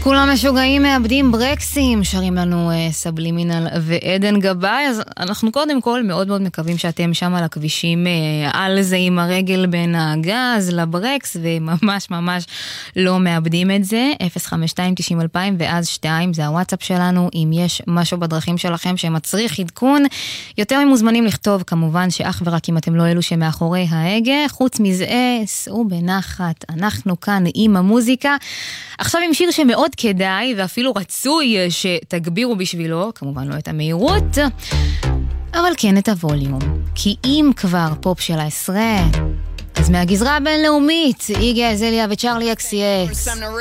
כולם משוגעים מאבדים ברקסים, שרים לנו סבלימינל ועדן גבאי. אז אנחנו קודם כל מאוד מאוד מקווים שאתם שם על הכבישים על זה עם הרגל בין הגז לברקס, וממש ממש לא מאבדים את זה. 052-90-2000 ואז 2 זה הוואטסאפ שלנו. אם יש משהו בדרכים שלכם שמצריך עדכון, יותר ממוזמנים לכתוב, כמובן שאך ורק אם אתם לא אלו שמאחורי ההגה. חוץ מזה, סעו בנחת, אנחנו כאן עם המוזיקה. עכשיו עם שיר שמאוד כדאי ואפילו רצוי שתגבירו בשבילו, כמובן לא את המהירות, אבל כן את הווליום. כי אם כבר פופ של העשרה, אז מהגזרה הבינלאומית, איגי אזליה וצ'רלי אקסייס.